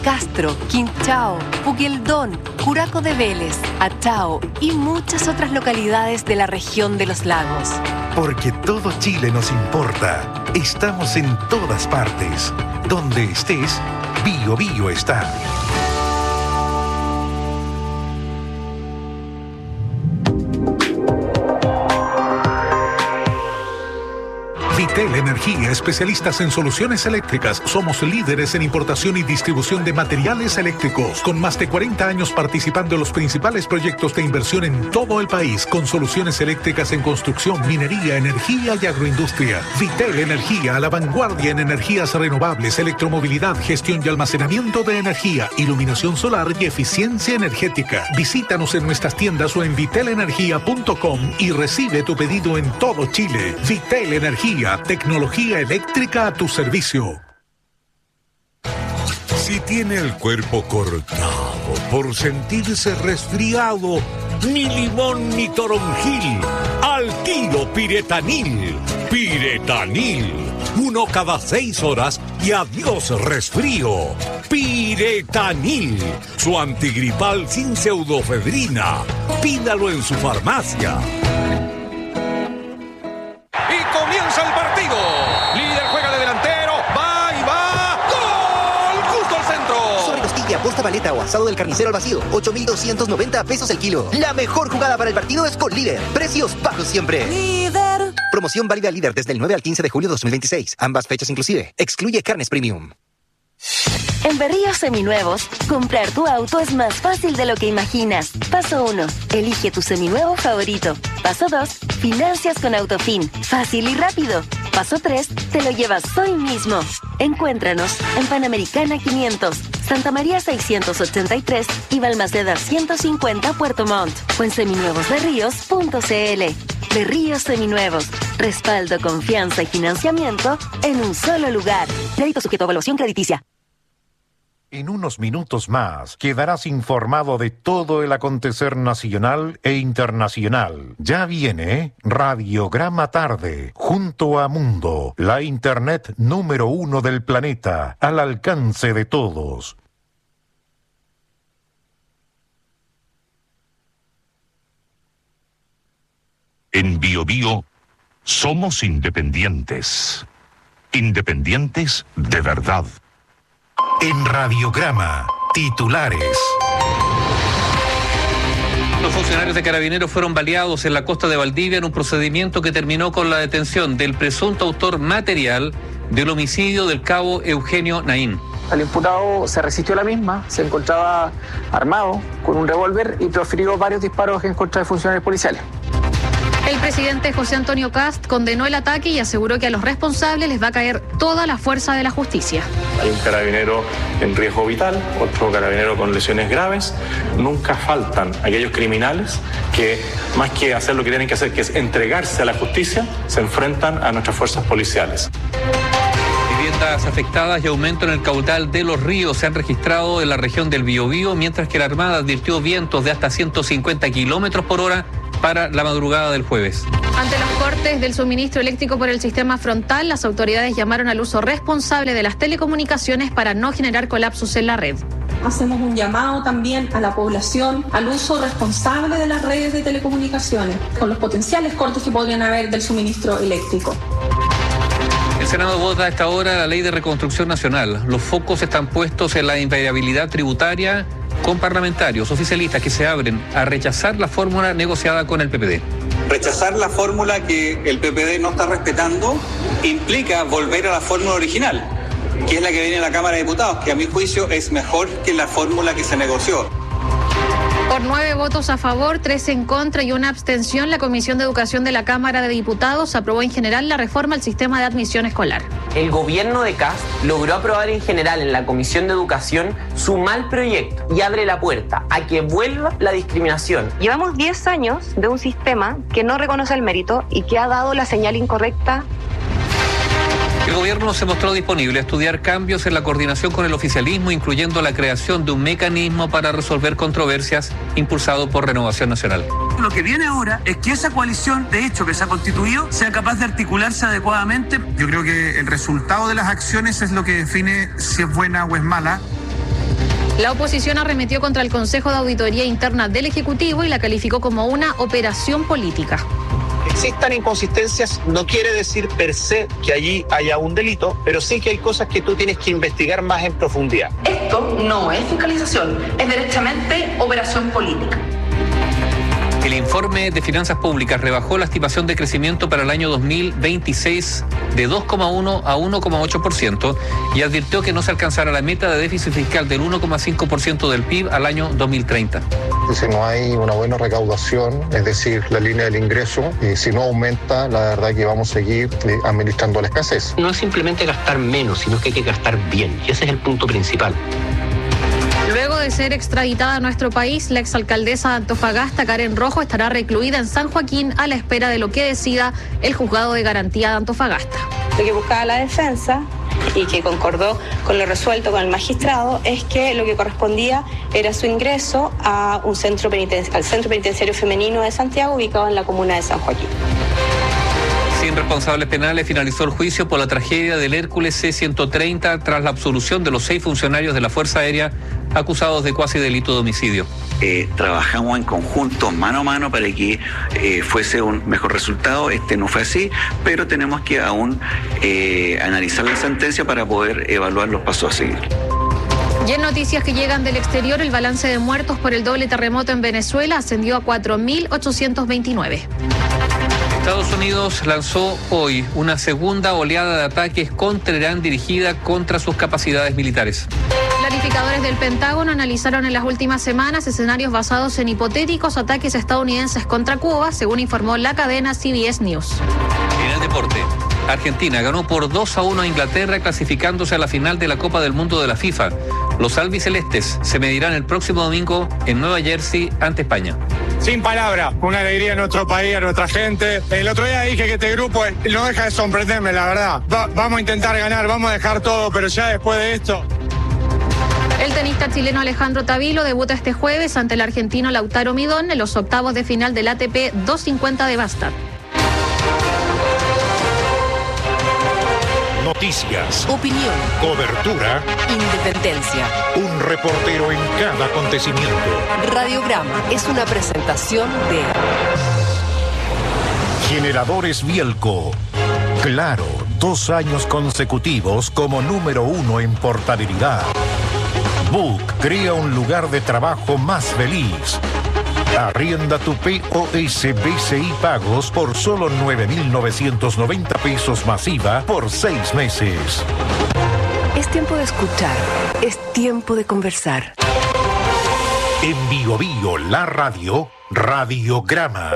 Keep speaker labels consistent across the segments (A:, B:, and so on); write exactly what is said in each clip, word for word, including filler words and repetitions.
A: Castro, Quinchao, Puqueldón, Curaco de Vélez, Achao y muchas otras localidades de la región de los lagos.
B: Porque todo Chile nos importa. Estamos en todas partes. Donde estés, Bio Bio está. Vitel Energía, especialistas en soluciones eléctricas. Somos líderes en importación y distribución de materiales eléctricos, con más de cuarenta años participando en los principales proyectos de inversión en todo el país, con soluciones eléctricas en construcción, minería, energía y agroindustria. Vitel Energía, a la vanguardia en energías renovables, electromovilidad, gestión y almacenamiento de energía, iluminación solar y eficiencia energética. Visítanos en nuestras tiendas o en vitel energía punto com y recibe tu pedido en todo Chile. Vitel Energía, tecnología eléctrica a tu servicio.
C: Si tiene el cuerpo cortado por sentirse resfriado, ni limón ni toronjil, al tiro Piretanil. Piretanil, uno cada seis horas y adiós resfrío. Piretanil, su antigripal sin pseudofedrina. Pídalo en su farmacia.
D: Y comienza el partido. Líder juega de delantero. Va y va. ¡Gol! Justo al centro.
E: Sobre costilla, posta paleta o asado del carnicero al vacío. ocho mil doscientos noventa pesos el kilo. La mejor jugada para el partido es con Líder. Precios bajos siempre.
F: Líder.
E: Promoción válida Líder desde el nueve al quince de julio de dos mil veintiséis. Ambas fechas inclusive. Excluye carnes premium.
G: En Berríos Seminuevos, comprar tu auto es más fácil de lo que imaginas. Paso uno. Elige tu seminuevo favorito. Paso dos. Financias con Autofin. Fácil y rápido. Paso tres. Te lo llevas hoy mismo. Encuéntranos en Panamericana quinientos, Santa María seiscientos ochenta y tres y Balmaceda ciento cincuenta Puerto Montt. O en seminuevosberríos punto cl. Berríos Seminuevos. Respaldo, confianza y financiamiento en un solo lugar. Crédito sujeto a evaluación crediticia.
B: En unos minutos más quedarás informado de todo el acontecer nacional e internacional. Ya viene Radiograma Tarde, junto a Mundo, la internet número uno del planeta, al alcance de todos.
H: En Bio Bio somos independientes. Independientes de verdad.
B: En Radiograma, titulares.
I: Los funcionarios de Carabineros fueron baleados en la costa de Valdivia en un procedimiento que terminó con la detención del presunto autor material del homicidio del cabo Eugenio Naín.
J: El imputado se resistió a la misma, se encontraba armado con un revólver y profirió varios disparos en contra de funcionarios policiales.
K: El presidente José Antonio Kast condenó el ataque y aseguró que a los responsables les va a caer toda la fuerza de la justicia.
L: Hay un carabinero en riesgo vital, otro carabinero con lesiones graves. Nunca faltan aquellos criminales que, más que hacer lo que tienen que hacer, que es entregarse a la justicia, se enfrentan a nuestras fuerzas policiales.
I: Viviendas afectadas y aumento en el caudal de los ríos se han registrado en la región del Biobío, mientras que la Armada advirtió vientos de hasta ciento cincuenta kilómetros por hora para la madrugada del jueves.
K: Ante los cortes del suministro eléctrico por el sistema frontal, las autoridades llamaron al uso responsable de las telecomunicaciones para no generar colapsos en la red.
M: Hacemos un llamado también a la población al uso responsable de las redes de telecomunicaciones, con los potenciales cortes que podrían haber del suministro eléctrico.
I: El Senado vota a esta hora la Ley de Reconstrucción Nacional. Los focos están puestos en la invariabilidad tributaria, con parlamentarios oficialistas que se abren a rechazar la fórmula negociada con el P P D.
N: Rechazar la fórmula que el P P D no está respetando implica volver a la fórmula original, que es la que viene en la Cámara de Diputados, que a mi juicio es mejor que la fórmula que se negoció.
K: Por nueve votos a favor, tres en contra y una abstención, la Comisión de Educación de la Cámara de Diputados aprobó en general la reforma al sistema de admisión escolar.
O: El gobierno de Kast logró aprobar en general en la Comisión de Educación su mal proyecto y abre la puerta a que vuelva la discriminación.
P: Llevamos diez años de un sistema que no reconoce el mérito y que ha dado la señal incorrecta.
I: El gobierno se mostró disponible a estudiar cambios en la coordinación con el oficialismo, incluyendo la creación de un mecanismo para resolver controversias impulsado por Renovación Nacional.
Q: Lo que viene ahora es que esa coalición, de hecho, que se ha constituido, sea capaz de articularse adecuadamente.
R: Yo creo que el resultado de las acciones es lo que define si es buena o es mala.
K: La oposición arremetió contra el Consejo de Auditoría Interna del Ejecutivo y la calificó como una operación política.
F: Existan inconsistencias no quiere decir per se que allí haya un delito, pero sí que hay cosas que tú tienes que investigar más en profundidad.
R: Esto no es fiscalización, es derechamente operación política.
I: El informe de Finanzas Públicas rebajó la estimación de crecimiento para el año dos mil veintiséis de dos coma uno a uno coma ocho por ciento y advirtió que no se alcanzará la meta de déficit fiscal del uno coma cinco por ciento del P I B al año dos mil treinta.
S: Si no hay una buena recaudación, es decir, la línea del ingreso, y si no aumenta, la verdad que vamos a seguir eh, administrando la escasez.
T: No es simplemente gastar menos, sino que hay que gastar bien, y ese es el punto principal.
K: Luego de ser extraditada a nuestro país, la exalcaldesa de Antofagasta, Karen Rojo, estará recluida en San Joaquín a la espera de lo que decida el Juzgado de Garantía de Antofagasta.
U: Lo que buscaba la defensa y que concordó con lo resuelto con el magistrado es que lo que correspondía era su ingreso a un centro penitenciario, al Centro Penitenciario Femenino de Santiago, ubicado en la comuna de San Joaquín.
I: Sin responsables penales finalizó el juicio por la tragedia del Hércules C ciento treinta tras la absolución de los seis funcionarios de la Fuerza Aérea acusados de cuasi delito de homicidio.
V: Eh, trabajamos en conjunto, mano a mano, para que eh, fuese un mejor resultado. Este no fue así, pero tenemos que aún eh, analizar la sentencia para poder evaluar los pasos a seguir.
K: Y en noticias que llegan del exterior, el balance de muertos por el doble terremoto en Venezuela ascendió a cuatro mil ochocientos veintinueve.
I: Estados Unidos lanzó hoy una segunda oleada de ataques contra Irán dirigida contra sus capacidades militares.
K: Planificadores del Pentágono analizaron en las últimas semanas escenarios basados en hipotéticos ataques estadounidenses contra Cuba, según informó la cadena C B S News.
I: En el deporte, Argentina ganó por dos a uno a Inglaterra, clasificándose a la final de la Copa del Mundo de la FIFA. Los albicelestes se medirán el próximo domingo en Nueva Jersey ante España.
W: Sin palabras, una alegría a nuestro país, a nuestra gente. El otro día dije que este grupo no deja de sorprenderme, la verdad. Va, vamos a intentar ganar, vamos a dejar todo, pero ya después de esto...
K: El tenista chileno Alejandro Tavilo debuta este jueves ante el argentino Lautaro Midón en los octavos de final del A T P doscientos cincuenta de Bastard.
B: Noticias,
A: opinión,
B: cobertura,
A: independencia.
B: Un reportero en cada acontecimiento.
A: Radiograma es una presentación de
B: Generadores Bielco. Claro, dos años consecutivos como número uno en portabilidad. Book crea un lugar de trabajo más feliz. Arrienda tu P O S B C I Pagos por solo nueve mil novecientos noventa pesos masiva por seis meses.
A: Es tiempo de escuchar, es tiempo de conversar.
B: En Bio Bio, la radio, Radiograma.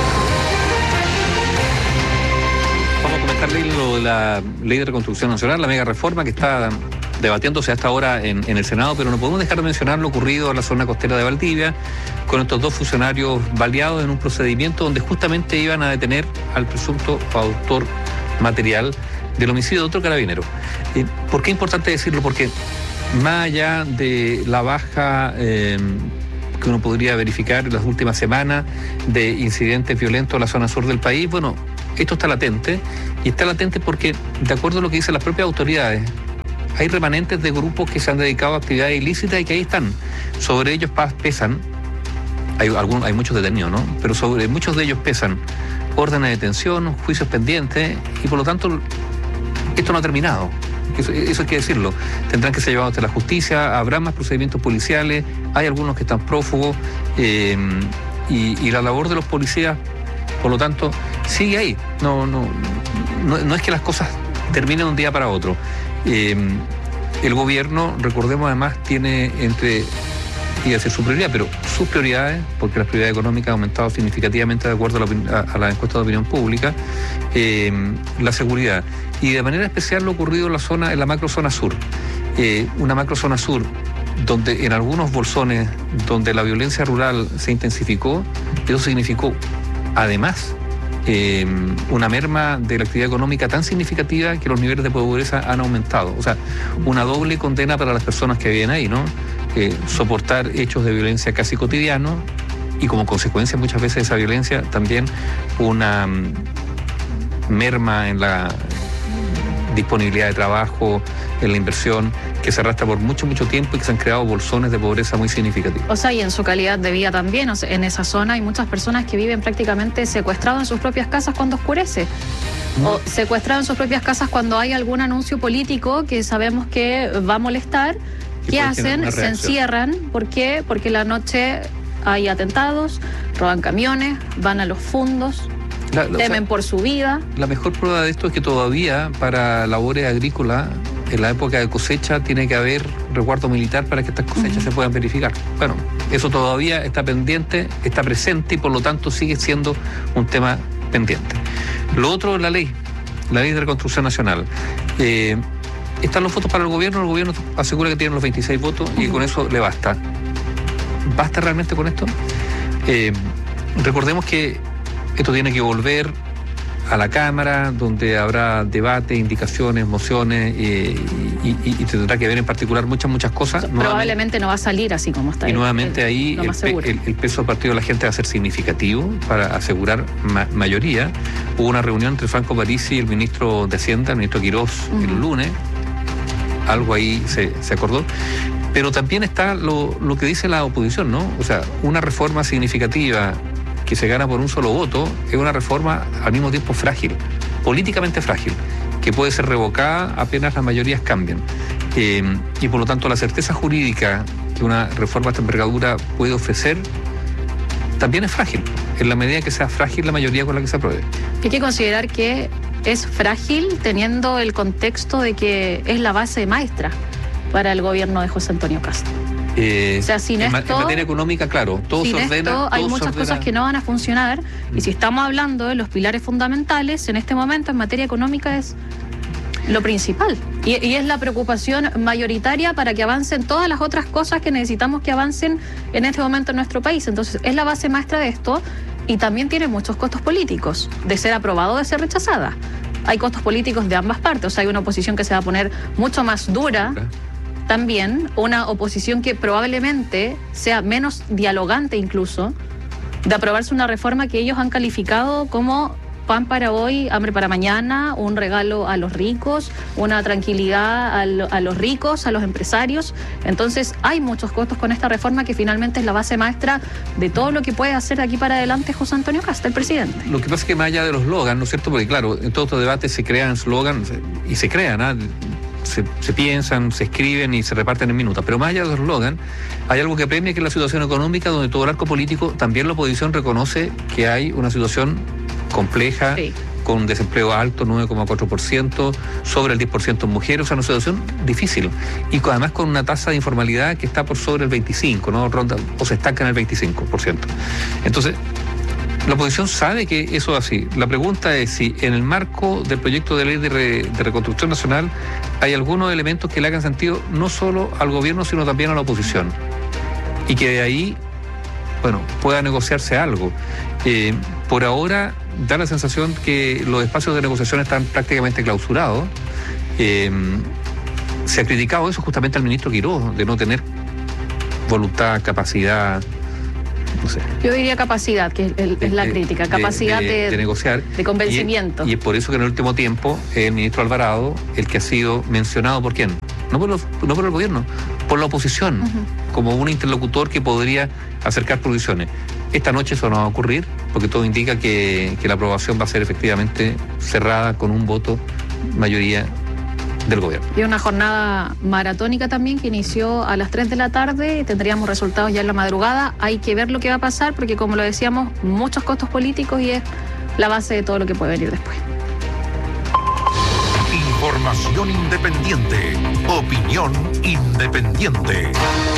I: Vamos a comentarle lo de la Ley de Reconstrucción Nacional, la mega reforma que está debatiéndose hasta ahora en, en el Senado, pero no podemos dejar de mencionar lo ocurrido en la zona costera de Valdivia, con estos dos funcionarios baleados en un procedimiento donde justamente iban a detener al presunto autor material del homicidio de otro carabinero. Eh, ¿Por qué es importante decirlo? Porque más allá de la baja eh, que uno podría verificar en las últimas semanas de incidentes violentos en la zona sur del país, bueno, esto está latente, y está latente porque, de acuerdo a lo que dicen las propias autoridades, hay remanentes de grupos que se han dedicado a actividades ilícitas y que ahí están. Sobre ellos pesan, hay, algún, hay muchos detenidos, ¿no? Pero sobre muchos de ellos pesan órdenes de detención, juicios pendientes, y por lo tanto, esto no ha terminado. Eso, eso hay que decirlo. Tendrán que ser llevados ante la justicia, habrá más procedimientos policiales, hay algunos que están prófugos, eh, y, y la labor de los policías, por lo tanto, sigue ahí. No, no, no, no es que las cosas terminen de un día para otro. Eh, el gobierno, recordemos además, tiene entre, iba a ser su prioridad, pero sus prioridades, porque las prioridades económicas han aumentado significativamente de acuerdo a la, a, a la encuesta de opinión pública, eh, la seguridad. Y de manera especial lo ocurrido en la zona, en la macrozona sur. Eh, una macrozona sur donde en algunos bolsones donde la violencia rural se intensificó, eso significó además Eh, una merma de la actividad económica tan significativa que los niveles de pobreza han aumentado. O sea, una doble condena para las personas que viven ahí, ¿no? Eh, soportar hechos de violencia casi cotidianos y como consecuencia muchas veces de esa violencia también una um, merma en la disponibilidad de trabajo, en la inversión, que se arrastra por mucho, mucho tiempo y que se han creado bolsones de pobreza muy significativos.
K: O sea, y en su calidad de vida también, o sea, en esa zona hay muchas personas que viven prácticamente secuestrados en sus propias casas cuando oscurece. O secuestrados en sus propias casas cuando hay algún anuncio político que sabemos que va a molestar. ¿Qué hacen? Se encierran. ¿Por qué? Porque la noche hay atentados, roban camiones, van a los fundos, la, la, temen o sea, por su vida.
I: La mejor prueba de esto es que todavía para labores agrícolas, en la época de cosecha, tiene que haber resguardo militar para que estas cosechas uh-huh. se puedan verificar. Bueno, eso todavía está pendiente, está presente y por lo tanto sigue siendo un tema pendiente. Lo otro es la ley, la ley de reconstrucción nacional. Eh, están los votos para el gobierno, el gobierno asegura que tiene los veintiséis votos y uh-huh. con eso le basta. ¿Basta realmente con esto? Eh, recordemos que esto tiene que volver a la Cámara, donde habrá debate, indicaciones, mociones, eh, y, y, y tendrá que ver en particular muchas, muchas cosas.
K: Probablemente no va a salir así como está.
I: Y el, nuevamente el, ahí el, pe, el, el peso del partido de la gente va a ser significativo para asegurar ma, mayoría. Hubo una reunión entre Franco Parisi y el ministro de Hacienda, el ministro Quirós, uh-huh. el lunes. Algo ahí se, se acordó. Pero también está lo, lo que dice la oposición, ¿no? O sea, una reforma significativa que se gana por un solo voto es una reforma al mismo tiempo frágil, políticamente frágil, que puede ser revocada apenas las mayorías cambian. Eh, y por lo tanto la certeza jurídica que una reforma de esta envergadura puede ofrecer también es frágil, en la medida que sea frágil la mayoría con la que se apruebe.
K: Hay que considerar que es frágil teniendo el contexto de que es la base maestra para el gobierno de José Antonio Cast.
I: Eh,
K: o sea, sin
I: en,
K: esto,
I: en materia económica, claro, todo
K: sin
I: se ordena.
K: Esto,
I: todo
K: hay
I: se
K: muchas
I: ordena.
K: cosas que no van a funcionar. Mm. Y si estamos hablando de los pilares fundamentales, en este momento en materia económica es lo principal. Y, y es la preocupación mayoritaria para que avancen todas las otras cosas que necesitamos que avancen en este momento en nuestro país. Entonces, es la base maestra de esto y también tiene muchos costos políticos, de ser aprobado o de ser rechazada. Hay costos políticos de ambas partes. O sea, hay una oposición que se va a poner mucho más dura. Okay. También una oposición que probablemente sea menos dialogante incluso, de aprobarse una reforma que ellos han calificado como pan para hoy, hambre para mañana, un regalo a los ricos, una tranquilidad a, lo, a los ricos, a los empresarios. Entonces hay muchos costos con esta reforma que finalmente es la base maestra de todo lo que puede hacer de aquí para adelante José Antonio Cast, el presidente.
I: Lo que pasa es que más allá de los slogans, ¿no es cierto? Porque claro, en todos estos debates se crean slogans y se crean, ¿ah? ¿eh? Se, se piensan, se escriben y se reparten en minutos. Pero más allá de los eslogan, hay algo que premia, que es la situación económica, donde todo el arco político, también la oposición reconoce que hay una situación compleja, sí. con un desempleo alto, nueve coma cuatro por ciento, sobre el diez por ciento en mujeres, o sea, una situación difícil. Y con, además con una tasa de informalidad que está por sobre el veinticinco por ciento, ¿no? Ronda, o se estanca en el veinticinco por ciento. Entonces, la oposición sabe que eso es así. La pregunta es si en el marco del proyecto de ley de, re, de reconstrucción nacional hay algunos elementos que le hagan sentido no solo al gobierno, sino también a la oposición. Y que de ahí, bueno, pueda negociarse algo. Eh, por ahora da la sensación que los espacios de negociación están prácticamente clausurados. Eh, se ha criticado eso justamente al ministro Quirós, de no tener voluntad, capacidad... No sé.
K: Yo diría capacidad, que es, el, es la de, crítica, capacidad de, de,
I: de negociar,
K: de convencimiento.
I: Y, y es por eso que en el último tiempo el ministro Alvarado, el que ha sido mencionado por quién, no por, los, no por el gobierno, por la oposición, uh-huh. como un interlocutor que podría acercar posiciones. Esta noche eso no va a ocurrir, porque todo indica que, que la aprobación va a ser efectivamente cerrada con un voto mayoría del gobierno.
K: Y una jornada maratónica también que inició a las tres de la tarde, tendríamos resultados ya en la madrugada. Hay que ver lo que va a pasar porque, como lo decíamos, muchos costos políticos y es la base de todo lo que puede venir después.
B: Información independiente, opinión independiente.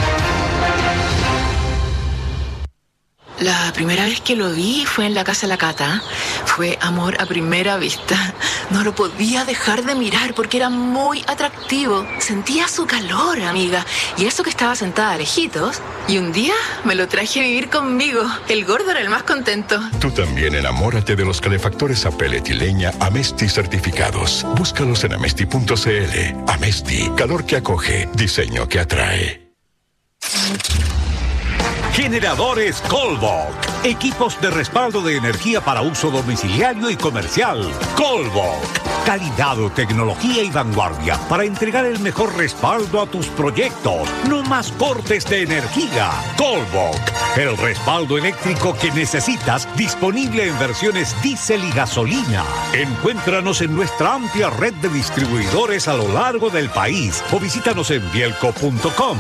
C: La primera vez que lo vi fue en la casa de la Cata. Fue amor a primera vista. No lo podía dejar de mirar porque era muy atractivo. Sentía su calor, amiga. Y eso que estaba sentada lejitos. Y un día me lo traje a vivir conmigo. El gordo era el más contento.
D: Tú también enamórate de los calefactores a pellet y leña Amesti certificados. Búscalos en amesti punto cl. Amesti, calor que acoge, diseño que atrae.
E: Generadores Colbok. Equipos de respaldo de energía para uso domiciliario y comercial. Colbok. Calidad, tecnología y vanguardia para entregar el mejor respaldo a tus proyectos. No más cortes de energía. Colbok. El respaldo eléctrico que necesitas, disponible en versiones diésel y gasolina. Encuéntranos en nuestra amplia red de distribuidores a lo largo del país o visítanos en bielco punto com.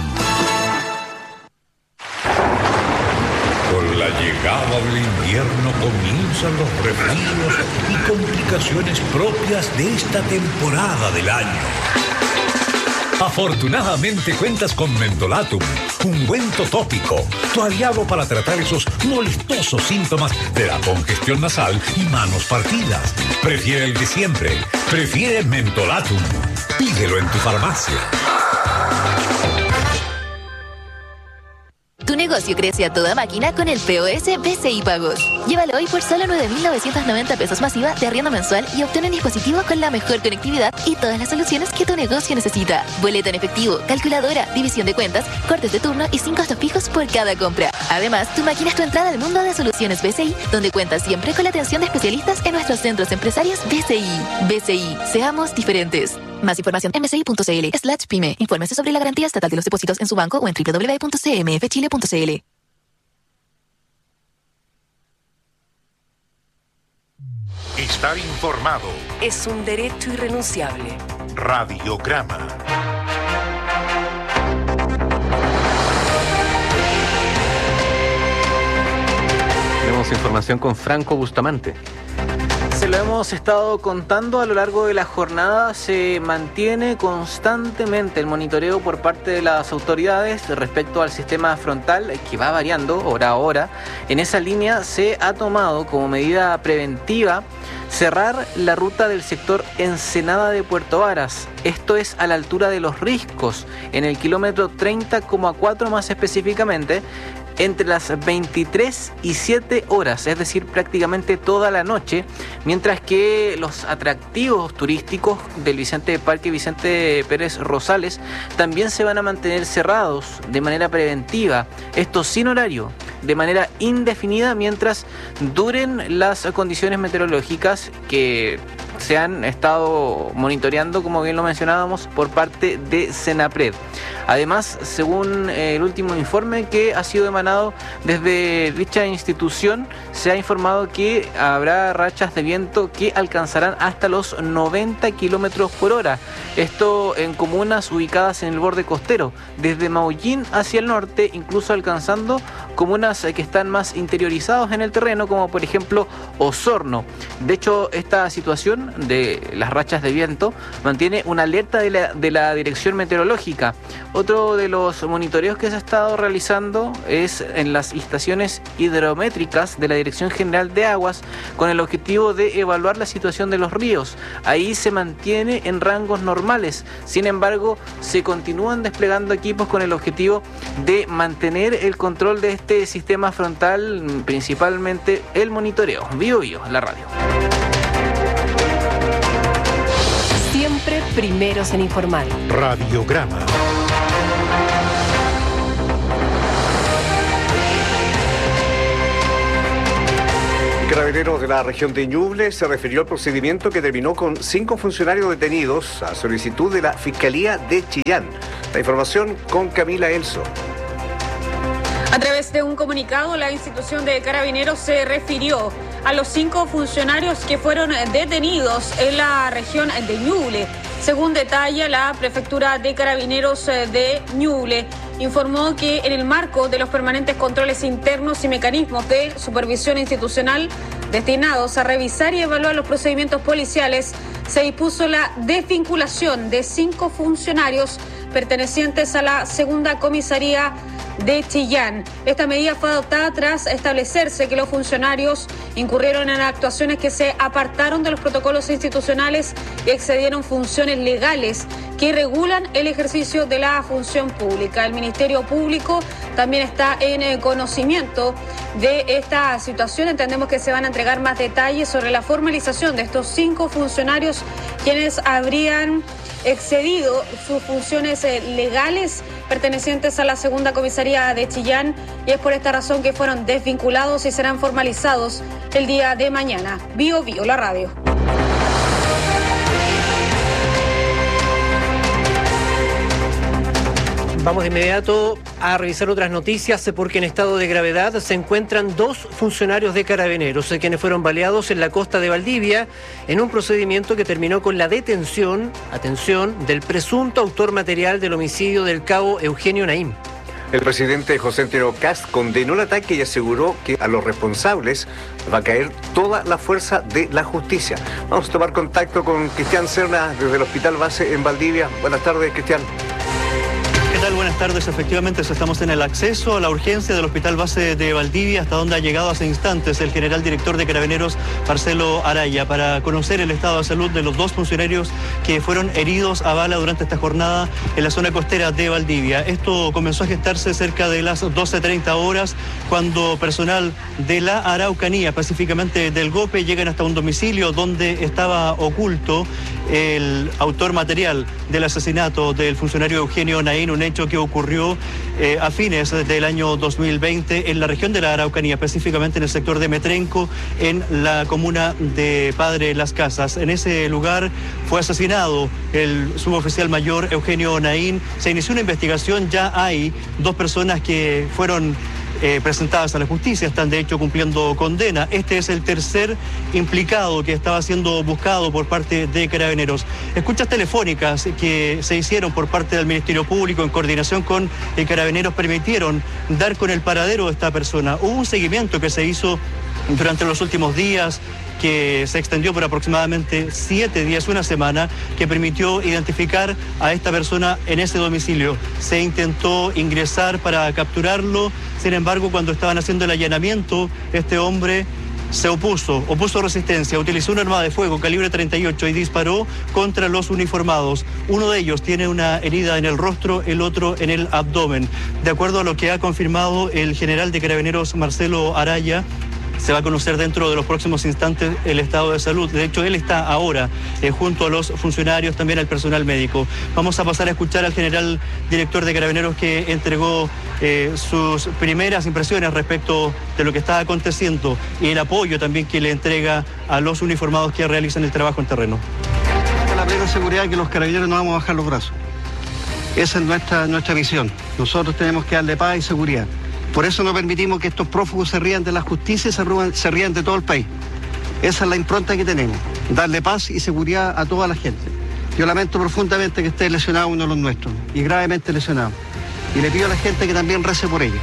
E: Con la llegada del invierno comienzan los resfríos y complicaciones propias de esta temporada del año. Afortunadamente cuentas con Mentolatum, ungüento tópico, tu aliado para tratar esos molestosos síntomas de la congestión nasal y manos partidas. Prefiere el de siempre, prefiere Mentolatum. Pídelo en tu farmacia.
G: Tu negocio crece a toda máquina con el P O S B C I Pagos. Llévalo hoy por solo nueve mil novecientos noventa pesos masiva de arriendo mensual y obtén un dispositivo con la mejor conectividad y todas las soluciones que tu negocio necesita. Boleta en efectivo, calculadora, división de cuentas, cortes de turno y sin costos fijos por cada compra. Además, tu máquina es tu entrada al mundo de soluciones B C I, donde cuentas siempre con la atención de especialistas en nuestros centros empresarios B C I. B C I, seamos diferentes. Más información en bci.cl slash pyme. Infórmese sobre la garantía estatal de los depósitos en su banco o en doble u doble u doble u punto c m f chile punto c l.
B: Estar informado
A: es un derecho irrenunciable.
B: Radiograma.
I: Tenemos información con Franco Bustamante.
J: Se lo hemos estado contando a lo largo de la jornada. Se mantiene constantemente el monitoreo por parte de las autoridades respecto al sistema frontal, que va variando hora a hora. En esa línea se ha tomado como medida preventiva cerrar la ruta del sector Ensenada de Puerto Varas. Esto es a la altura de Los Riscos, en el kilómetro treinta coma cuatro más específicamente, entre las veintitrés y siete horas, es decir, prácticamente toda la noche, mientras que los atractivos turísticos del Vicente Parque Vicente Pérez Rosales también se van a mantener cerrados de manera preventiva, esto sin horario, de manera indefinida mientras duren las condiciones meteorológicas que se han estado monitoreando, como bien lo mencionábamos, por parte de Senapred. Además, según el último informe que ha sido emanado desde dicha institución, se ha informado que habrá rachas de viento que alcanzarán hasta los noventa kilómetros por hora. Esto en comunas ubicadas en el borde costero, desde Maullín hacia el norte, incluso alcanzando comunas que están más interiorizados en el terreno, como por ejemplo Osorno. De hecho, esta situación de las rachas de viento mantiene una alerta de la, de la Dirección Meteorológica. Otro de los monitoreos que se ha estado realizando es en las estaciones hidrométricas de la Dirección General de Aguas, con el objetivo de evaluar la situación de los ríos. Ahí se mantiene en rangos normales, sin embargo se continúan desplegando equipos con el objetivo de mantener el control de este sistema frontal, principalmente el monitoreo. Vivo Vivo, la radio.
A: Siempre primeros en informar.
B: Radiograma.
H: Carabineros de la región de Ñuble se refirió al procedimiento que terminó con cinco funcionarios detenidos a solicitud de la Fiscalía de Chillán. La información con Camila Elso.
X: A través de un comunicado, la institución de Carabineros se refirió a los cinco funcionarios que fueron detenidos en la región de Ñuble. Según detalla la Prefectura de Carabineros de Ñuble, informó que en el marco de los permanentes controles internos y mecanismos de supervisión institucional destinados a revisar y evaluar los procedimientos policiales, se dispuso la desvinculación de cinco funcionarios pertenecientes a la segunda comisaría de Chillán. Esta medida fue adoptada tras establecerse que los funcionarios incurrieron en actuaciones que se apartaron de los protocolos institucionales y excedieron funciones legales que regulan el ejercicio de la función pública. El Ministerio Público también está en conocimiento de esta situación. Entendemos que se van a entregar más detalles sobre la formalización de estos cinco funcionarios quienes habrían excedido sus funciones legales pertenecientes a la segunda comisaría de Chillán, y es por esta razón que fueron desvinculados y serán formalizados el día de mañana. Bio Bio, la radio.
L: Vamos de inmediato a revisar otras noticias porque en estado de gravedad se encuentran dos funcionarios de Carabineros, quienes fueron baleados en la costa de Valdivia en un procedimiento que terminó con la detención, atención, del presunto autor material del homicidio del cabo Eugenio Naim.
H: El presidente José Antonio Kast condenó el ataque y aseguró que a los responsables va a caer toda la fuerza de la justicia. Vamos a tomar contacto con Cristian Serna desde el Hospital Base en Valdivia. Buenas tardes, Cristian.
M: ¿Qué tal? Buenas tardes. Efectivamente, estamos en el acceso a la urgencia del Hospital Base de Valdivia, hasta donde ha llegado hace instantes el general director de Carabineros, Marcelo Araya, para conocer el estado de salud de los dos funcionarios que fueron heridos a bala durante esta jornada en la zona costera de Valdivia. Esto comenzó a gestarse cerca de las doce treinta horas, cuando personal de la Araucanía, específicamente del GOPE, llegan hasta un domicilio donde estaba oculto el autor material del asesinato del funcionario Eugenio Naim, un hecho que ocurrió eh, a fines del año dos mil veinte en la región de la Araucanía, específicamente en el sector de Metrenco, en la comuna de Padre Las Casas. En ese lugar fue asesinado el suboficial mayor Eugenio Naim. Se inició una investigación, ya hay dos personas que fueron Eh, presentadas a la justicia, están de hecho cumpliendo condena. Este es el tercer implicado que estaba siendo buscado por parte de Carabineros. Escuchas telefónicas que se hicieron por parte del Ministerio Público en coordinación con el Carabineros permitieron dar con el paradero de esta persona. Hubo un seguimiento que se hizo durante los últimos días, que se extendió por aproximadamente siete días, una semana, que permitió identificar a esta persona en ese domicilio. Se intentó ingresar para capturarlo, sin embargo, cuando estaban haciendo el allanamiento, este hombre se opuso, opuso resistencia, utilizó un arma de fuego calibre treinta y ocho y disparó contra los uniformados. Uno de ellos tiene una herida en el rostro, el otro en el abdomen. De acuerdo a lo que ha confirmado el general de Carabineros, Marcelo Araya, se va a conocer dentro de los próximos instantes el estado de salud. De hecho, él está ahora eh, junto a los funcionarios, también al personal médico. Vamos a pasar a escuchar al general director de Carabineros, que entregó eh, sus primeras impresiones respecto de lo que está aconteciendo y el apoyo también que le entrega a los uniformados que realizan el trabajo en terreno.
N: Con la plena seguridad que los Carabineros no vamos a bajar los brazos. Esa es nuestra, nuestra misión. Nosotros tenemos que darle paz y seguridad. Por eso no permitimos que estos prófugos se rían de la justicia y se rían, se rían de todo el país. Esa es la impronta que tenemos, darle paz y seguridad a toda la gente. Yo lamento profundamente que esté lesionado uno de los nuestros, y gravemente lesionado. Y le pido a la gente que también rece por ello.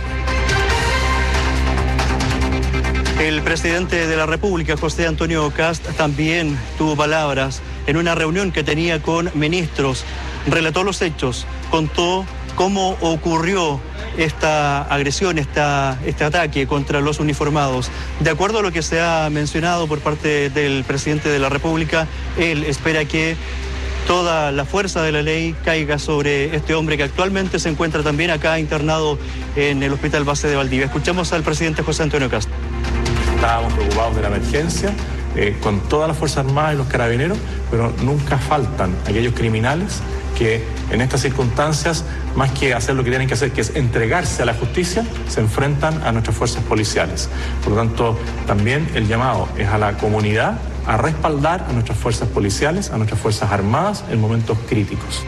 M: El presidente de la República, José Antonio Kast, también tuvo palabras en una reunión que tenía con ministros. Relató los hechos, contó cómo ocurrió esta agresión, esta, este ataque contra los uniformados. De acuerdo a lo que se ha mencionado por parte del presidente de la República, él espera que toda la fuerza de la ley caiga sobre este hombre que actualmente se encuentra también acá internado en el Hospital Base de Valdivia. Escuchamos al presidente José Antonio Kast.
O: Estábamos preocupados de la emergencia, eh, con todas las Fuerzas Armadas y los Carabineros, pero nunca faltan aquellos criminales que en estas circunstancias, más que hacer lo que tienen que hacer, que es entregarse a la justicia, se enfrentan a nuestras fuerzas policiales. Por lo tanto, también el llamado es a la comunidad a respaldar a nuestras fuerzas policiales, a nuestras fuerzas armadas en momentos críticos.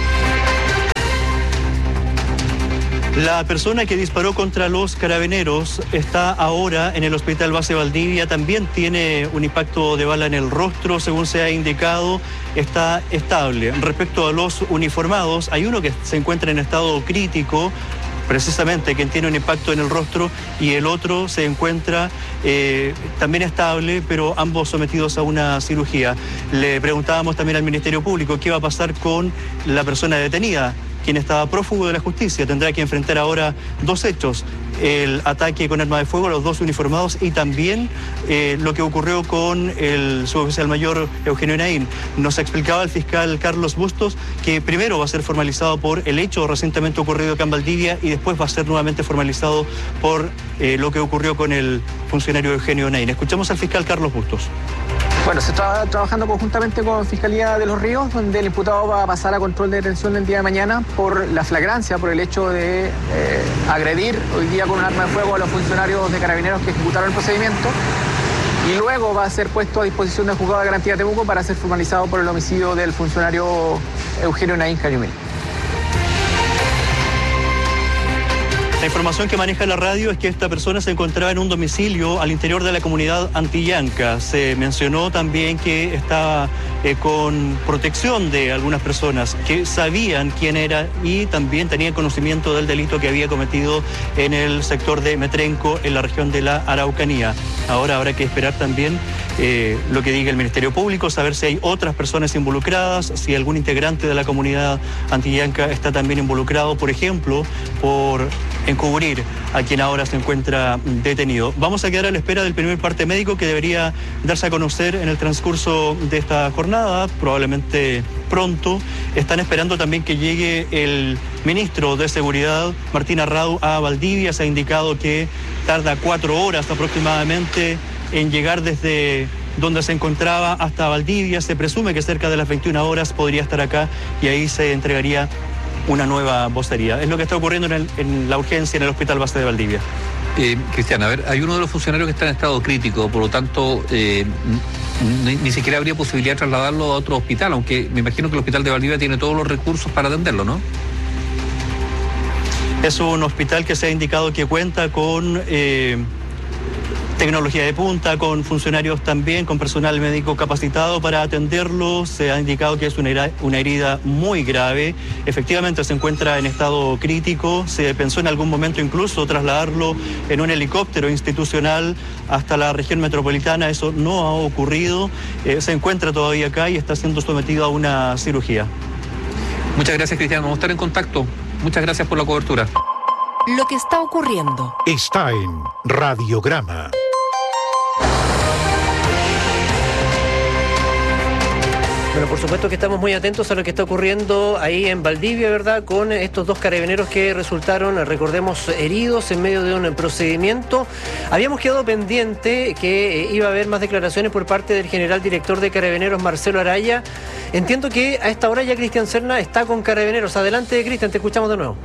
M: La persona que disparó contra los Carabineros está ahora en el Hospital Base Valdivia. También tiene un impacto de bala en el rostro, según se ha indicado. Está estable. Respecto a los uniformados, hay uno que se encuentra en estado crítico, precisamente quien tiene un impacto en el rostro, y el otro se encuentra eh, también estable, pero ambos sometidos a una cirugía. Le preguntábamos también al Ministerio Público qué va a pasar con la persona detenida, quien estaba prófugo de la justicia. Tendrá que enfrentar ahora dos hechos: el ataque con arma de fuego a los dos uniformados y también eh, lo que ocurrió con el suboficial mayor Eugenio Naim. Nos explicaba el fiscal Carlos Bustos que primero va a ser formalizado por el hecho recientemente ocurrido acá en Valdivia y después va a ser nuevamente formalizado por eh, lo que ocurrió con el funcionario Eugenio Naim. Escuchamos al fiscal Carlos Bustos.
F: Bueno, se está trabajando conjuntamente con Fiscalía de los Ríos, donde el imputado va a pasar a control de detención el día de mañana por la flagrancia, por el hecho de eh, agredir hoy día con un arma de fuego a los funcionarios de Carabineros que ejecutaron el procedimiento. Y luego va a ser puesto a disposición del Juzgado de Garantía de Temuco para ser formalizado por el homicidio del funcionario Eugenio Naín Cañumil.
M: La información que maneja la radio es que esta persona se encontraba en un domicilio al interior de la comunidad Antillanca. Se mencionó también que estaba eh, con protección de algunas personas que sabían quién era y también tenían conocimiento del delito que había cometido en el sector de Metrenco, en la región de la Araucanía. Ahora habrá que esperar también eh, lo que diga el Ministerio Público, saber si hay otras personas involucradas, si algún integrante de la comunidad Antillanca está también involucrado, por ejemplo, por encubrir a quien ahora se encuentra detenido. Vamos a quedar a la espera del primer parte médico que debería darse a conocer en el transcurso de esta jornada, probablemente pronto. Están esperando también que llegue el ministro de Seguridad, Martín Arrau, a Valdivia. Se ha indicado que tarda cuatro horas aproximadamente en llegar desde donde se encontraba hasta Valdivia. Se presume que cerca de las veintiuna horas podría estar acá y ahí se entregaría una nueva vocería. Es lo que está ocurriendo en, el, en la urgencia en el Hospital Base de Valdivia.
I: Eh, Cristian, a ver, hay uno de los funcionarios que está en estado crítico, por lo tanto, eh, ni, ni siquiera habría posibilidad de trasladarlo a otro hospital, aunque me imagino que el Hospital de Valdivia tiene todos los recursos para atenderlo, ¿no?
M: Es un hospital que se ha indicado que cuenta con eh, tecnología de punta, con funcionarios también, con personal médico capacitado para atenderlo. Se ha indicado que es una, una herida muy grave. Efectivamente se encuentra en estado crítico. Se pensó en algún momento incluso trasladarlo en un helicóptero institucional hasta la región metropolitana. Eso no ha ocurrido. Eh, se encuentra todavía acá y está siendo sometido a una cirugía.
I: Muchas gracias, Cristian. Vamos a estar en contacto. Muchas gracias por la cobertura.
A: Lo que está ocurriendo
B: está en Radiograma.
L: Bueno, por supuesto que estamos muy atentos a lo que está ocurriendo ahí en Valdivia, ¿verdad? Con estos dos carabineros que resultaron, recordemos, heridos en medio de un procedimiento. Habíamos quedado pendiente que iba a haber más declaraciones por parte del general director de Carabineros, Marcelo Araya. Entiendo que a esta hora ya Cristian Serna está con Carabineros. Adelante, Cristian, te escuchamos de nuevo.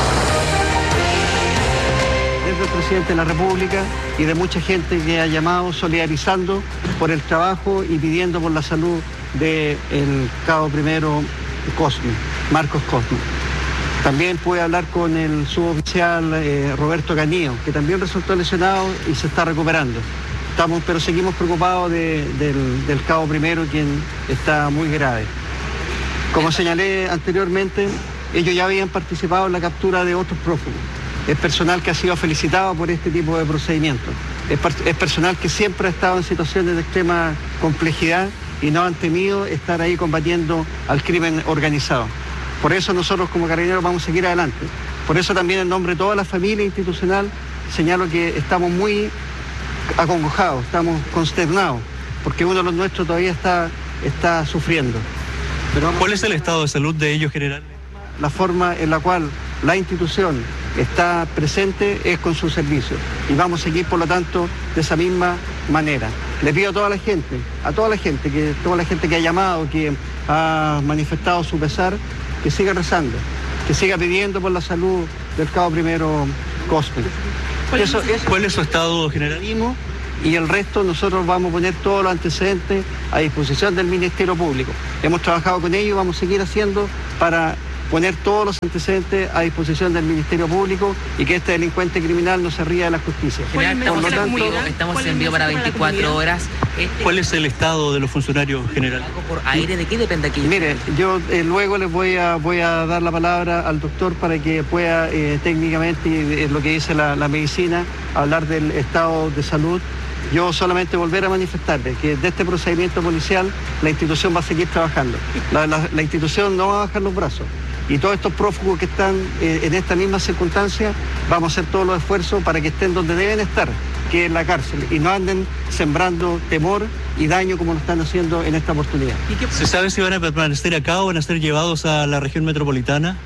N: Desde el presidente de la República y de mucha gente que ha llamado solidarizando por el trabajo y pidiendo por la salud del cabo primero Cosme, Marcos Cosme. También pude hablar con el suboficial eh, Roberto Canío, que también resultó lesionado y se está recuperando. Estamos, pero seguimos preocupados de, del, del cabo primero, quien está muy grave. Como señalé anteriormente, ellos ya habían participado en la captura de otros prófugos. Es personal que ha sido felicitado por este tipo de procedimientos. Es, es personal que siempre ha estado en situaciones de extrema complejidad y no han temido estar ahí combatiendo al crimen organizado. Por eso nosotros como Carabineros vamos a seguir adelante. Por eso también en nombre de toda la familia institucional señalo que estamos muy acongojados, estamos consternados, porque uno de los nuestros todavía está, está sufriendo.
M: Pero ¿cuál es el estado de salud de ellos, general?
N: La forma en la cual la institución está presente es con su servicio y vamos a seguir, por lo tanto, de esa misma manera. Le pido a toda la gente, a toda la gente, que toda la gente que ha llamado, que ha manifestado su pesar, que siga rezando, que siga pidiendo por la salud del cabo primero Cosme.
M: ¿Cuál, eso, eso, ¿Cuál es su estado general?
N: Y el resto nosotros vamos a poner todos los antecedentes a disposición del Ministerio Público. Hemos trabajado con ellos y vamos a seguir haciendo para poner todos los antecedentes a disposición del Ministerio Público y que este delincuente criminal no se ría de la justicia.
P: General, estamos, Por lo tanto, estamos en vivo para veinticuatro horas.
M: Este... ¿Cuál es el estado de los funcionarios general?
P: ¿Por aire? ¿De qué depende aquí?
N: Mire, yo eh, luego les voy a voy a dar la palabra al doctor para que pueda eh, técnicamente, eh, lo que dice la, la medicina, hablar del estado de salud. Yo solamente volver a manifestarles que de este procedimiento policial la institución va a seguir trabajando. La, la, la institución no va a bajar los brazos. Y todos estos prófugos que están eh, en esta misma circunstancia, vamos a hacer todos los esfuerzos para que estén donde deben estar, que es en la cárcel, y no anden sembrando temor y daño como lo están haciendo en esta oportunidad.
M: ¿Se sabe si van a permanecer acá o van a ser llevados a la región metropolitana?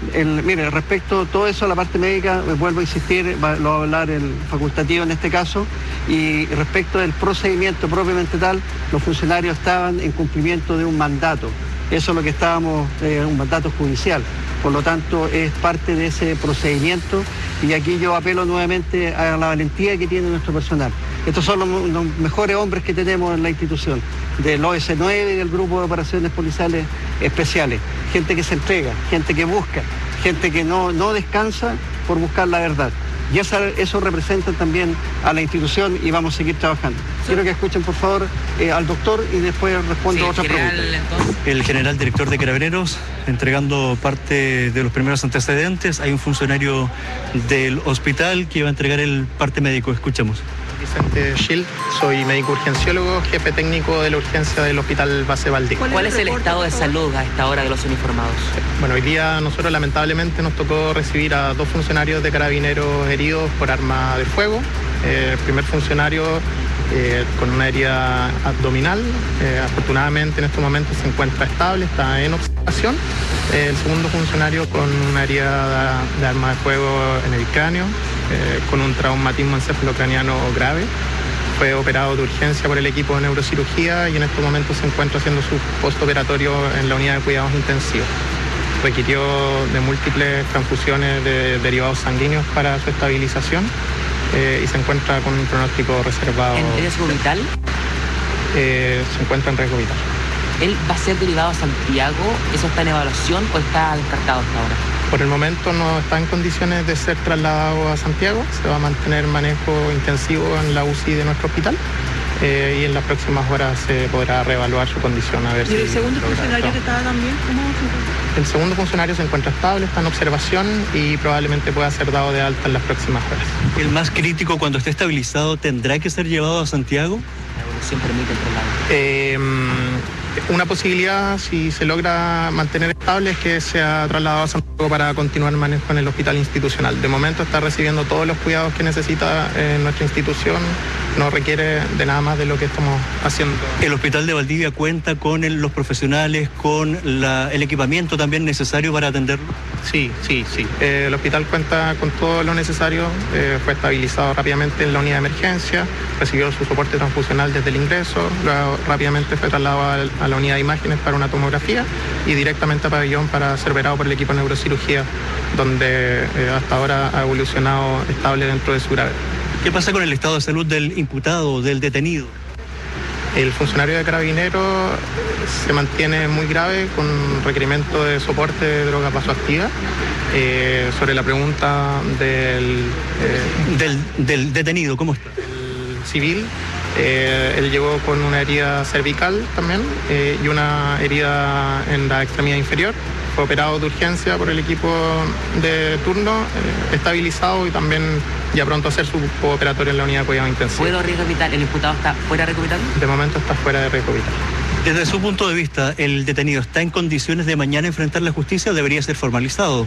N: El, mire, respecto a todo eso, la parte médica, vuelvo a insistir, va, lo va a hablar el facultativo en este caso, y respecto del procedimiento propiamente tal, los funcionarios estaban en cumplimiento de un mandato. Eso es lo que estábamos, eh, un mandato judicial. Por lo tanto, es parte de ese procedimiento y aquí yo apelo nuevamente a la valentía que tiene nuestro personal. Estos son los, los mejores hombres que tenemos en la institución, del O S nueve y del Grupo de Operaciones Policiales Especiales. Gente que se entrega, gente que busca, gente que no, no descansa por buscar la verdad. Y esa, eso representa también a la institución y vamos a seguir trabajando. Sí. Quiero que escuchen, por favor, eh, al doctor y después respondo sí, a otras preguntas. Entonces...
M: El general director de Carabineros, entregando parte de los primeros antecedentes. Hay un funcionario del hospital que va a entregar el parte médico. Escuchemos.
Q: Vicente Schild, soy médico urgenciólogo, jefe técnico de la urgencia del Hospital Base Valdivia.
P: ¿Cuál, ¿Cuál es el estado de salud a esta hora de los uniformados?
Q: Bueno, hoy día nosotros lamentablemente nos tocó recibir a dos funcionarios de Carabineros heridos por arma de fuego. Eh, el primer funcionario eh, con una herida abdominal, eh, afortunadamente en estos momentos se encuentra estable, está en observación. Eh, el segundo funcionario con una herida de, de arma de fuego en el cráneo, eh, con un traumatismo encefalocraniano grave. Fue operado de urgencia por el equipo de neurocirugía y en estos momentos se encuentra haciendo su postoperatorio en la unidad de cuidados intensivos. Requirió de múltiples transfusiones de derivados sanguíneos para su estabilización eh, y se encuentra con un pronóstico reservado.
P: ¿En riesgo vital?
Q: Eh, se encuentra en riesgo vital.
P: ¿Él va a ser derivado a Santiago? ¿Eso está en evaluación o está descartado hasta ahora?
Q: Por el momento no está en condiciones de ser trasladado a Santiago. Se va a mantener manejo intensivo en la U C I de nuestro hospital eh, y en las próximas horas se podrá reevaluar su condición. A ver
R: ¿Y el
Q: si
R: segundo funcionario que estaba también? ¿Cómo se encuentra?
Q: El segundo funcionario se encuentra estable, está en observación y probablemente pueda ser dado de alta en las próximas horas.
M: ¿El más crítico, cuando esté estabilizado, tendrá que ser llevado a Santiago?
P: La evolución permite el traslado.
Q: Eh, Una posibilidad, si se logra mantener estable, es que sea trasladado a Santiago para continuar manejo en el hospital institucional. De momento está recibiendo todos los cuidados que necesita en nuestra institución, no requiere de nada más de lo que estamos haciendo.
M: ¿El hospital de Valdivia cuenta con el, los profesionales, con la, el equipamiento también necesario para atenderlo?
Q: Sí, sí, sí. Eh, el hospital cuenta con todo lo necesario, eh, fue estabilizado rápidamente en la unidad de emergencia, recibió su soporte transfusional desde el ingreso, luego rápidamente fue trasladado al a la unidad de imágenes para una tomografía y directamente a pabellón para ser verado por el equipo de neurocirugía, donde eh, hasta ahora ha evolucionado estable dentro de su gravedad.
M: ¿Qué pasa con el estado de salud del imputado, del detenido?
Q: El funcionario de Carabineros se mantiene muy grave con requerimiento de soporte de droga vasoactiva. Eh, sobre la pregunta del,
M: eh, del, del detenido, ¿cómo está?
Q: El civil. Eh, él llegó con una herida cervical también eh, y una herida en la extremidad inferior. Fue operado de urgencia por el equipo de turno, eh, estabilizado y también ya pronto a hacer su operatorio en la unidad de cuidado intensivo.
P: ¿Puedo riesgo vital? ¿El imputado está fuera de riesgo vital?
Q: De momento está fuera de riesgo vital.
M: Desde su punto de vista, ¿el detenido está en condiciones de mañana enfrentar la justicia o debería ser formalizado?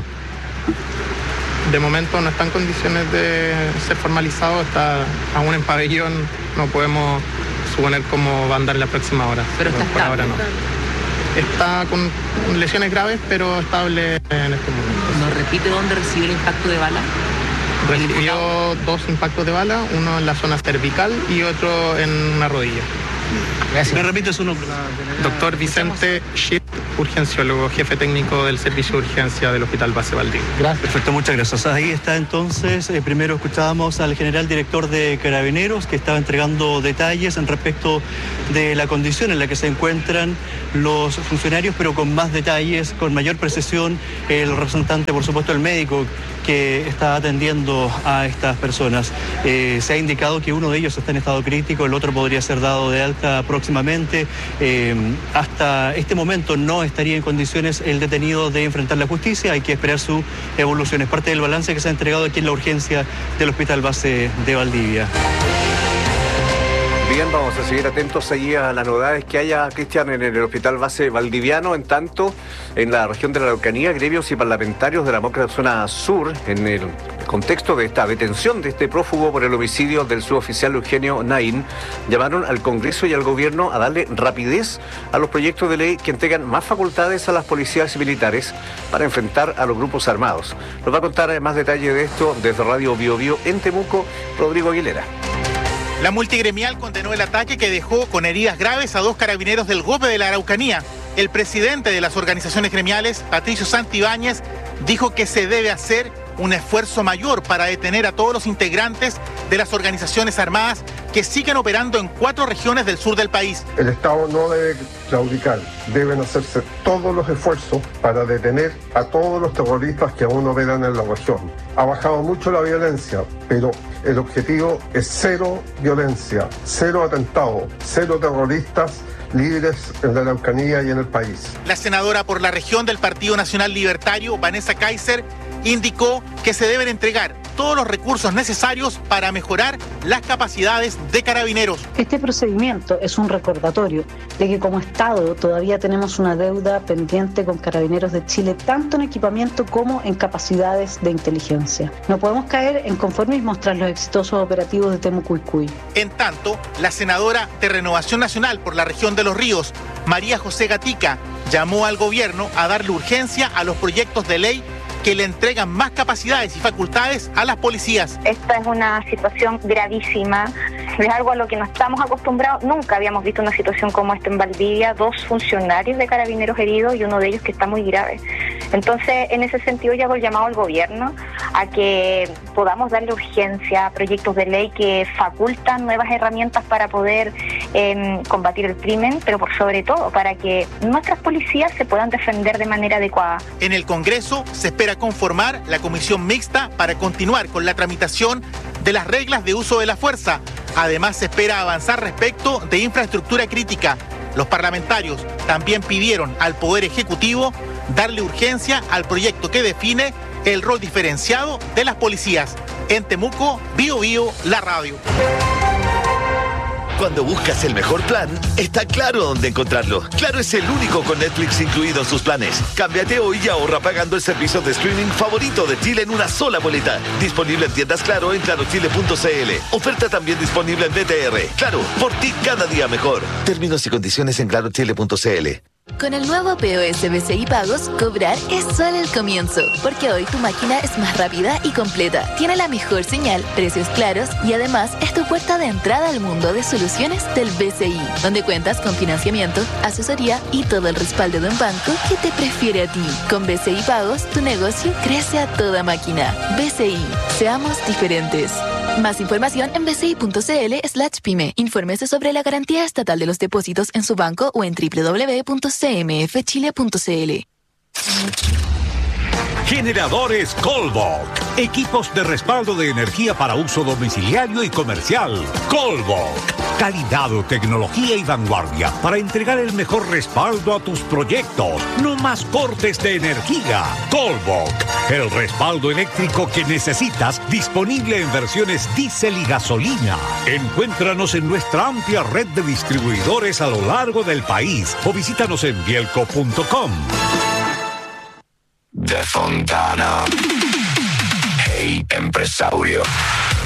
Q: De momento no está en condiciones de ser formalizado, está aún en pabellón, no podemos suponer cómo va a andar en la próxima hora.
P: Pero está
Q: por
P: estable.
Q: Ahora no. Está con lesiones graves, pero estable en este momento.
P: ¿Nos repite dónde recibió el impacto de bala?
Q: Recibió dos impactos de bala, uno en la zona cervical y otro en una rodilla.
M: Gracias. Me repite su nombre.
Q: Doctor Vicente Schild, urgenciólogo, jefe técnico del servicio de urgencia del Hospital Base Valdivia.
M: Gracias. Perfecto, muchas gracias. Ahí está entonces, eh, primero escuchábamos al general director de Carabineros que estaba entregando detalles en respecto de la condición en la que se encuentran los funcionarios, pero con más detalles, con mayor precisión, el representante, por supuesto, el médico que está atendiendo a estas personas. Eh, se ha indicado que uno de ellos está en estado crítico, el otro podría ser dado de alta próximamente. Eh, hasta este momento no estaría en condiciones el detenido de enfrentar la justicia, hay que esperar su evolución. Es parte del balance que se ha entregado aquí en la urgencia del Hospital Base de Valdivia.
H: Bien, vamos a seguir atentos allí a las novedades que haya, Cristian, en el Hospital Base Valdiviano. En tanto, en la región de la Araucanía, gremios y parlamentarios de la Demócrata Zona Sur, en el contexto de esta detención de este prófugo por el homicidio del suboficial Eugenio Naín, llamaron al Congreso y al Gobierno a darle rapidez a los proyectos de ley que entregan más facultades a las policías y militares para enfrentar a los grupos armados. Nos va a contar más detalle de esto desde Radio Bio Bio en Temuco, Rodrigo Aguilera.
S: La multigremial condenó el ataque que dejó con heridas graves a dos carabineros del G O P de la Araucanía. El presidente de las organizaciones gremiales, Patricio Santibáñez, dijo que se debe hacer un esfuerzo mayor para detener a todos los integrantes de las organizaciones armadas que siguen operando en cuatro regiones del sur del país.
T: El Estado no debe claudicar, deben hacerse todos los esfuerzos para detener a todos los terroristas que aún operan en la región. Ha bajado mucho la violencia, pero el objetivo es cero violencia, cero atentados, cero terroristas libres en la Araucanía y en el país.
S: La senadora por la región del Partido Nacional Libertario, Vanessa Kaiser, indicó que se deben entregar todos los recursos necesarios para mejorar las capacidades de Carabineros.
U: Este procedimiento es un recordatorio de que como Estado todavía tenemos una deuda pendiente con Carabineros de Chile, tanto en equipamiento como en capacidades de inteligencia. No podemos caer en conformismos tras los exitosos operativos de Temuco y Cuy.
S: En tanto, la senadora de Renovación Nacional por la región de Los Ríos, María José Gatica, llamó al gobierno a darle urgencia a los proyectos de ley que le entregan más capacidades y facultades a las policías.
V: Esta es una situación gravísima, es algo a lo que no estamos acostumbrados. Nunca habíamos visto una situación como esta en Valdivia, dos funcionarios de Carabineros heridos y uno de ellos que está muy grave. Entonces, en ese sentido, yo hago el llamado al gobierno a que podamos darle urgencia a proyectos de ley que facultan nuevas herramientas para poder eh, combatir el crimen, pero por sobre todo para que nuestras policías se puedan defender de manera adecuada.
S: En el Congreso se espera conformar la comisión mixta para continuar con la tramitación de las reglas de uso de la fuerza. Además, se espera avanzar respecto de infraestructura crítica. Los parlamentarios también pidieron al Poder Ejecutivo darle urgencia al proyecto que define el rol diferenciado de las policías. En Temuco, Bio Bio, la radio.
Y: Cuando buscas el mejor plan, está Claro dónde encontrarlo. Claro es el único con Netflix incluido en sus planes. Cámbiate hoy y ahorra pagando el servicio de streaming favorito de Chile en una sola boleta. Disponible en tiendas Claro en claro chile punto c l. Oferta también disponible en B T R. Claro, por ti cada día mejor. Términos y condiciones en claro chile punto c l.
G: Con el nuevo P O S B C I Pagos, cobrar es solo el comienzo, porque hoy tu máquina es más rápida y completa, tiene la mejor señal, precios claros y además es tu puerta de entrada al mundo de soluciones del B C I, donde cuentas con financiamiento, asesoría y todo el respaldo de un banco que te prefiere a ti. Con B C I Pagos, tu negocio crece a toda máquina. B C I, seamos diferentes. Más información en bci.cl slash pyme. Infórmese sobre la garantía estatal de los depósitos en su banco o en doble u doble u doble u punto c m f chile punto c l.
E: Generadores Colbok. Equipos de respaldo de energía para uso domiciliario y comercial. Colbok. Calidad, tecnología y vanguardia para entregar el mejor respaldo a tus proyectos. No más cortes de energía. Colbok. El respaldo eléctrico que necesitas, disponible en versiones diésel y gasolina. Encuéntranos en nuestra amplia red de distribuidores a lo largo del país o visítanos en bielco punto com.
Z: De Fontana. Hey, empresario.